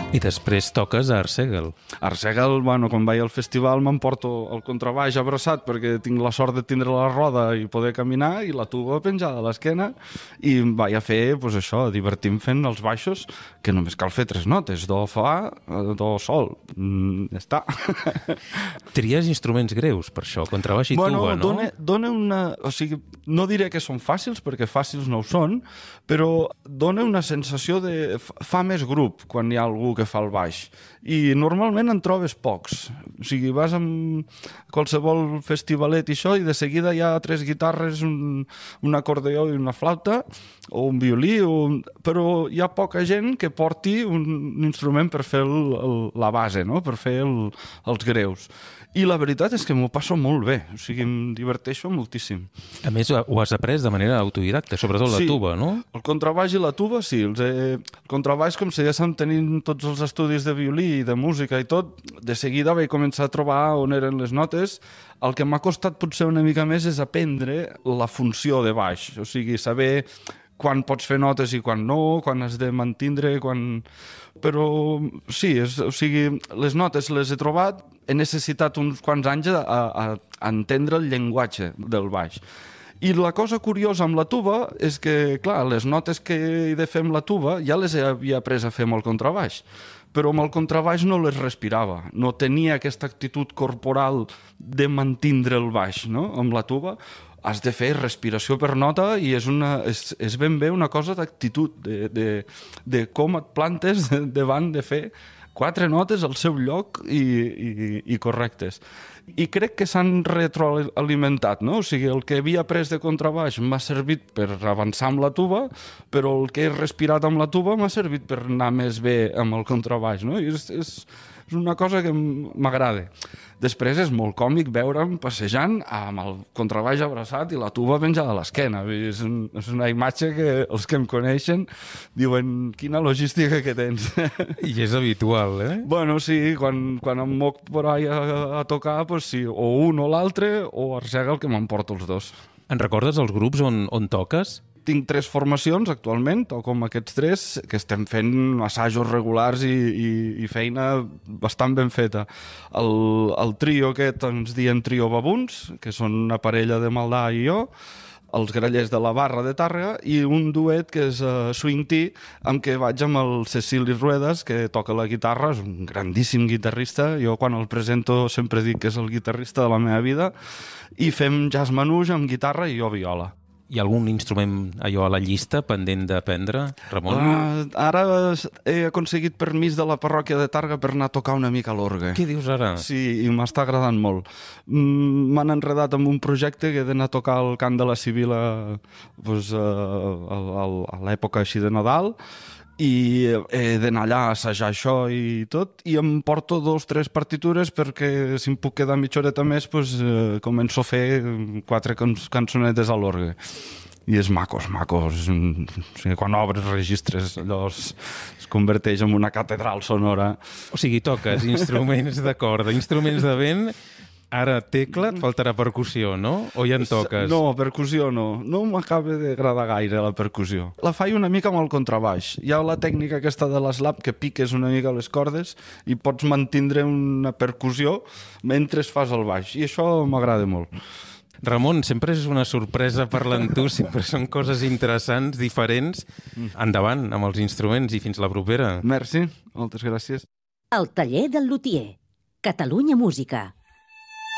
I després toques a Arsèguel. A Arsèguel, quan vaig al festival m'emporto el contrabaix abraçat perquè tinc la sort de tindre la roda i poder caminar i la tuba penjada a l'esquena i vaig a fer, això, divertim fent els baixos, que només cal fer 3 notes, do, fa, do, sol. Ja està. Tries instruments greus, per això, contrabaix i tuba, no? Dona una... O sigui, no diré que són fàcils, perquè fàcils no ho són, però dona una sensació de... Fa més grup quan hi ha algú que fa el baix. I normalment en trobes pocs. O sigui, vas a qualsevol festivalet i això, i de seguida hi ha 3 guitarres, un acordeó i una flauta, o un violí, però hi ha poca gent que porti un instrument per fer la base, no? Per fer els greus. I la veritat és que m'ho passo molt bé, o sigui, em diverteixo moltíssim. A més, ho has après de manera autodidacta, sobretot la tuba, no? El contrabaix i la tuba, sí. El contrabaix, com seguíssim tenint tots els estudis de violí i de música i tot, de seguida vaig començar a trobar on eren les notes. El que m'ha costat potser una mica més és aprendre la funció de baix, o sigui, saber quan pots fer notes i quan no, quan has de mantindre, quan... Però sí, o sigui, les notes les he trobat, he necessitat uns quants anys a entendre el llenguatge del baix. I la cosa curiosa amb la tuba és que, clar, les notes que he de fer amb la tuba ja les havia après a fer amb el contrabaix, però amb el contrabaix no les respirava, no tenia aquesta actitud corporal de mantindre el baix, no? Amb la tuba has de fer respiració per nota i és ben bé una cosa d'actitud, de com et plantes davant de fer 4 notes al seu lloc i correctes. I crec que s'han retroalimentat, no? O sigui, el que havia après de contrabaix m'ha servit per avançar amb la tuba, però el que he respirat amb la tuba m'ha servit per anar més bé amb el contrabaix, no? I és una cosa que m'agrada. Després és molt còmic veure'm passejant amb el contrabaix abraçat i la tuba penjada a l'esquena. És una imatge que els que em coneixen diuen quina logística que tens. I és habitual, eh? Bueno, sí, quan em moc por ahí a tocar, pues sí, o un o l'altre, o Arsèguel, que m'emporto els dos. En recordes els grups on toques? Tinc 3 formacions actualment, toco amb aquests 3, que estem fent assajos regulars i feina bastant ben feta. El trio aquest ens diem Trio Babuns, que són una parella de Maldà i jo, els grallers de la Barra de Tàrrega, i un duet que és Swing Tea, amb què vaig amb el Cecili Ruedas, que toca la guitarra, és un grandíssim guitarrista. Jo quan el presento sempre dic que és el guitarrista de la meva vida, i fem jazz manouche amb guitarra i jo viola. Hi ha algun instrument allò a la llista pendent d'aprendre, Ramon? Ara he aconseguit permís de la parròquia de Tàrrega per anar a tocar una mica l'orgue. Què dius ara? Sí, i m'està agradant molt. M'han enredat amb un projecte que he d'anar a tocar el cant de la Sibila a l'època així de Nadal, i he d'anar allà a assajar això i tot, i em porto 2 o 3 partitures perquè si em puc quedar mitja horeta més començo a fer 4 cançonetes a l'orgue. I és maco. O sigui, quan obres registres allò es converteix en una catedral sonora. O sigui, toques instruments de corda, instruments de vent. Ara, tecla, et faltarà percussió, no? O ja en toques? No, percussió no. No m'acaba d'agradar gaire la percussió. La faig una mica amb el contrabaix. Hi ha la tècnica aquesta de l'eslap, que piques una mica les cordes i pots mantindre una percussió mentre fas el baix. I això m'agrada molt. Ramon, sempre és una sorpresa parlar amb tu, sempre són coses interessants, diferents. Endavant amb els instruments i fins la propera. Merci, moltes gràcies. El taller del lutier. Catalunya Música.